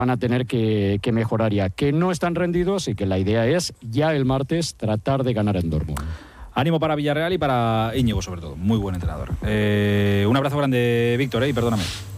van a tener que mejorar ya, que no están rendidos y que la idea es ya el martes tratar de ganar en Dortmund. Ánimo para Villarreal y para Íñigo sobre todo, muy buen entrenador. Un abrazo grande, Víctor, y perdóname.